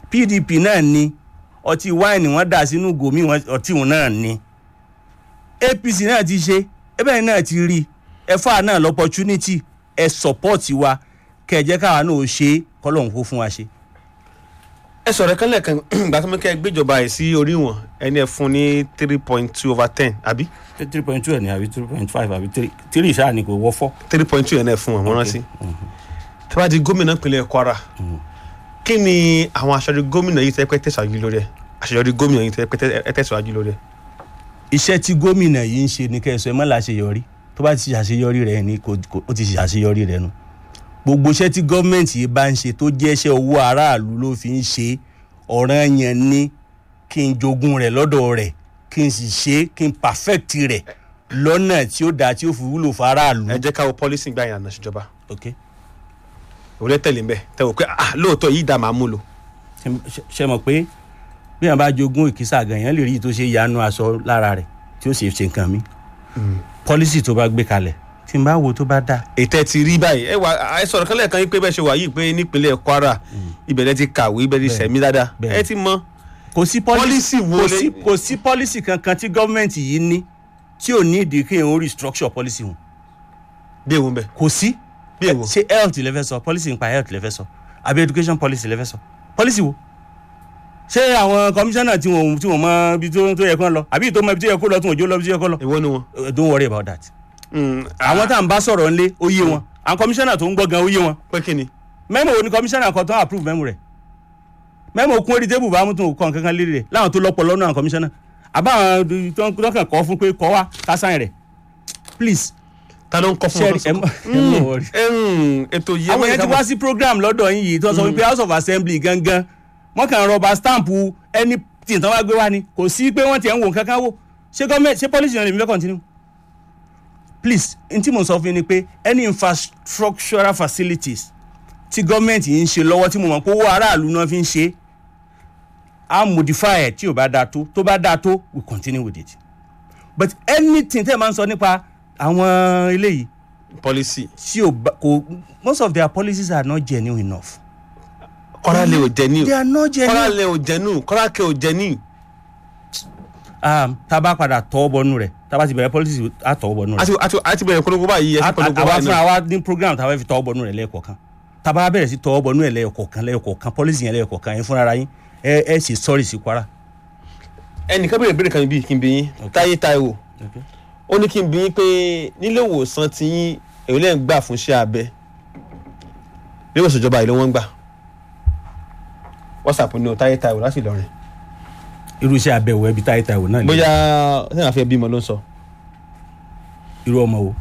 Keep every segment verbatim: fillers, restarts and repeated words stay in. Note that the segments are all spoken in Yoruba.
P D P náà ni ọtí wáìnì wọ́n dà sínú gòmí ọtí wọn náà ni A P C náà ti ṣe ẹbẹ̀ náà ti rí ẹ̀fà náà l'opportunity ẹ support wa kẹjẹ́ káwa náà ó ṣe kọ́lọ́hún kó fún wa ṣe. ẹ sọ̀rọ̀ kan lẹ́ẹ̀kan gbà tó mú kẹ́ gbéjọba ẹ̀ sí orí wọn ẹni ẹ̀ fún ní three point two over ten àbí. three point two ẹ̀ ní àbí three point five àbí three three ṣáà ni kò wọ́ four. three point two ẹ̀ náà fún wọn mo rántí. tí wọ́n ti gómìnà ìpínlẹ̀ Kwara kí ni àwọn aṣojú gómìnà yìí tẹ́ pẹ́ tẹ̀síwájú lórí ẹ̀ aṣojú gómìnà yìí tẹ́ pẹ́ tẹ̀síwájú lórí ẹ̀. iṣẹ́ tí gómìnà yìí ń ṣe ni kẹ́sọ̀ ẹ má láṣeyọrí tó bá ti ṣàṣeyọrí rẹ̀ ni ó ti ṣàṣeyọrí rẹ̀ nu gbogbo iṣẹ́ tí gọ́ọ̀mẹ̀ntì yìí bá ń ṣe tó jẹ́ iṣẹ́ owó aráàlú ló fi ń ṣe ọ̀ranyàn ni kí n jogún rẹ̀ lọ́dọ̀ rẹ̀ kí n sì ṣe kí n perfect rẹ̀ lọ́nà tí ó dáa tí ó fi wúlò fún aráàlú. ẹ jẹ́ ká wo policy gbà yàn àṣìjọba. ok. òwúrẹ́ tẹ̀lé mbẹ́ tẹ̀ wò pé ah lóòótọ́ yìí dá màá mú lò. ṣe mọ̀ pé bí wọn bá jogún ìkísà gan yẹn lè rí i tó ṣe yanu aṣọ lára rẹ̀ tí ó sì ṣe nǹkan mi. policy tó bá gbé kalẹ̀ tí n bá wo tó bá dáa. ètò ẹ ti rí báyìí ẹ wà ẹ sọ̀rọ̀ kan lẹ́ẹ̀kan yìí pé bẹ́ẹ̀ ṣe wà yìí pé nípínlẹ̀ Kwara ibẹ̀rẹ̀ ti kàwé ibẹ̀rẹ̀ sẹ̀mí dáadáa ẹ ti mọ. kò sí policy wo lè kò sí policy kankan tí gọ́ọ̀mẹ̀ntì yìí ní tí ò ní ìdí kéèyàn ó restructure policy wọn. bí ewu ń bẹ. kò sí. bí ewu. ṣé health lè fẹ́ sọ policy nípa health lè fẹ́ sọ àbí education policy lè fẹ́ sọ policy wo. ṣé àwọn commissioner tí wọn tí wọn mọ ibi tó yẹ kó lọ àbí ìtọ́ mọ ibi tó yẹ kó lọ tí wọn ò jó lọ ibi tó yẹ kó lọ. èwo ni wọn. don't worry about that. àwọn tá à ń bá sọ̀rọ̀ ńlé ó yé wọn àwọn commissioner tó ń gbọ́ gan ó yé wọn. pé kí ni. mẹ́mọ̀ wo ni commissioner kan tó ń approve mẹ́mọ̀ rẹ̀ mẹ́mọ̀ kún orí tébù bá mú tó kàn kankan lérí rẹ̀ láwọn tó lọ́pọ̀ lọ́nà àwọn commissioner àbá àwọn tó kàn kọ́ fún pé kọ́ wá kásáyìn rẹ̀ please. ta ló ń kọ́ fún wọn. ètò yìí. àwọn yẹn ti wá sí program lọ́dọ̀ yín yìí tó sọ wípé house of assembly gangan wọ́n kàn rọba stamp anything tó wá gbé wá ni kò sí pé wọ́n ti ẹ̀ ń wò kankan wò ṣé gọ́ọ̀mẹ̀ntì ṣé policy náà lè mi fẹ́ continue. please n tí mo sọ fún yín ni pé any infrastructural facilities tí gọ́ọ̀mẹ̀ntì yìí ń ṣe lọ́wọ́ tí mo mọ̀ pé owó aráàlú náà fi ń ṣe á modify ẹ̀ tí ò bá dáa tó tó bá dáa tó we continue with it but anything tẹ́ ẹ máa ń sọ nípa àwọn eléyìí. policy. tí o bá kò most of their policies are not genuine enough. kọ́lálẹ̀ ò jẹ́nu. they are not genuine. kọ́lálẹ̀ ò jẹ́nu kọ́lákẹ́ ò jẹ́nu. tá a bá padà tọ́ bọ́nú rẹ̀ tá a bá ti bẹ̀rẹ̀ policy á tọ́ bọ́nú rẹ̀. àti àti àti bẹ̀rẹ̀ polongo báyìí ẹ ti polongo báyìí náà. àwa fúnra wa ní program tá a bá fi tọ́ bọ́nú rẹ̀ lẹ́ẹ̀kọ̀ọ̀kan tá a bá bẹ̀rẹ̀ sí tọ́ bọ́nú rẹ̀ lẹ́ẹ̀kọ̀ọ̀kan lẹ́ẹ̀kọ̀ọ̀kan policy yẹn lẹ́ẹ̀kọ̀ọ̀kan yẹn fúnra yín ẹ ẹ sì sọ́ọ̀rì sí Kwara. ẹnìkan bèrè bèrè kan bíi kí n bí yín Táyé Táíwò ó ní kí n bí yín pé nílé ìwòsàn tí yín èyí lẹ́yìn gbà fún iṣẹ́ abẹ nílé ìwòsàn ìjọba ìlú wọn gbà WhatsApp ní o Táyé Táíwò láti Ìlọrin. irú iṣẹ́ abẹ wo ẹbí Táyé Táíwò náà. bóyá sẹ́yìn àfẹ́ bímọ ló ń sọ. irú ọmọ wo.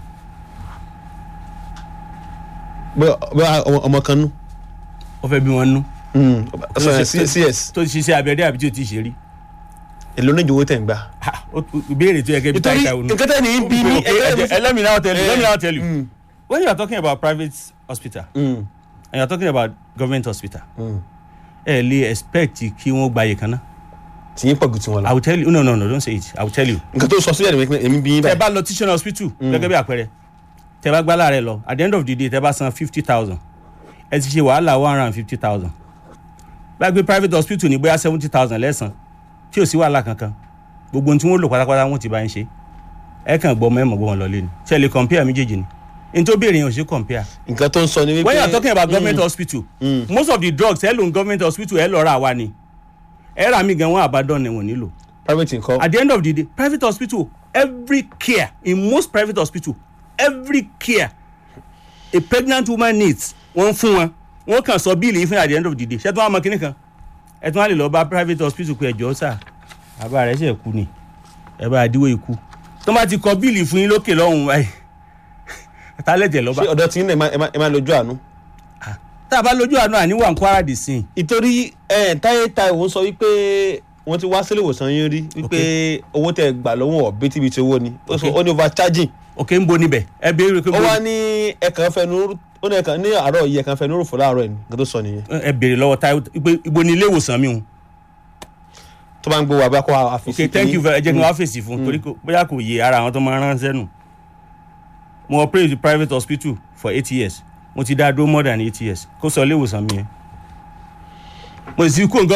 bóyá ọmọ kan nú. ó fẹ́ bí wọn nú. C S. tó ti ṣiṣẹ́ abẹ dé àbí tí o ti ṣe rí. èlò ní ìjòwó tẹ̀ ń gbà. ìbéèrè tó yẹ kẹ́ bí Táyé Táíwò nú. nǹkan tẹ́ ní bí ní. let me now tell you let me now tell you mm. when you are talking about private hospital mm. and you are talking about government hospital ẹ lè expect kí wọ́n gba iye kan náà. tí yín pọ̀ gùn tí wọ́n lọ. I will tell you no no no don't say it I will tell you. nǹkan tó sọ sílẹ̀ ni èmi bí yín báyìí. tẹ bá lọ teaching hospital gẹ́gẹ́ bí àpẹẹrẹ tẹ bá gbá láàrẹ lọ at the end of the day tẹ bá san fifty thousand ẹ ti ṣe wàhálà one hundred and fifty thousand bá gbé private hospital ní bóyá seventy thousand lẹ́sàn tí ò sí wàhálà kankan gbogbo ohun tí wọ́n lò pátápátá wọ́n ti bá ń ṣe ẹ kàn gbọ́ ọmọ ẹ mọ̀ gbọ́ wọn lọ lé ni ṣe lè compare méjèèjì ni n tó béèrè yẹn ò ṣe compare. nǹkan tó ń sọ ni wípé when you are talking about government mm. hospital mm. most of the drugs ẹ lò ní government hospital ẹ lọ ra wa ni ẹ rà mí gan wọn àbádọ́n ni wọn nílò. private nǹkan. at the end of the day private hospital every care in most private hospital every care a pregnant woman needs wọ́n fún wọn wọ́n kàn sọ bíìlì yìí fún at the end of the day ṣé tí wọ́n á mọ kíní kan ẹ tí wọ́n á lè lọ bá private hospital pé ẹjọ́ sà bàbá rẹ̀ ṣe kú ni ẹ bá àdíwọ̀ ikú tó bá ti kọ bíìlì fún yín lókè lọ́hùn báyìí tálẹ̀jẹ̀ lọ́ba. ṣé ọ̀dọ̀ tí yín náà ẹ máa lójú àánú. tá a bá lójú àánú àníwà ń Kwara dì sí. ìtorí Táyé Táíwò sọ wípé wọ́n ti wá sílé ìwòsàn yín rí wípé owó tẹ gbà lọ́wọ́ ọ̀bítíbitì owó ni ó ní overcharging. ok ń bo níbẹ̀ ẹ béèrè pé. ó wá ní ẹ̀kan fẹnu ó ní ẹ̀kan ní àárọ̀ yìí ẹ̀kan fẹnu rúfò láàárọ̀ ẹ̀ ní nǹkan tó sọ nìyẹn. ẹ béèrè lọ́wọ́ Táyé ibo ni ilé ìwòsàn mi hùn. tó bá ń gbé wa bá kó wa fèsì. ok thank you very much ẹ jẹ́ kí wọ́n á fèsì fún torí bóyá kò yé ara àwọn tó máa ránṣẹ́ nù. mo operate the private hospital for eight years mo ti dá dúró more than eight years kó sọ ilé ìwòsàn mi yẹn mo sì kó nǹkan.